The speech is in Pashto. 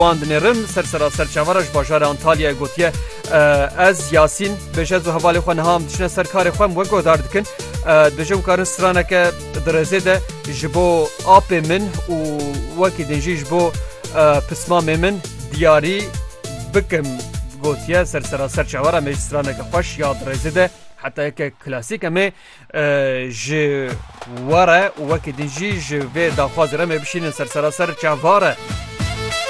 واندنرم سر چاورش باشار انتالیا گوتیه از یاسین بجز و حوالی خو نهام دشنه سرکار خو و گودار دکن دجو کار استرانه که درزه ده جبو آپ من و وکی دنجی جبو پسمام من دیاری بکم گوتیه سر چاوره مجسترانه که خوش یاد درزه ده حتی که کلاسیک همه جواره وکی دنجی جوه داخواز رمه بشینن سر چاوره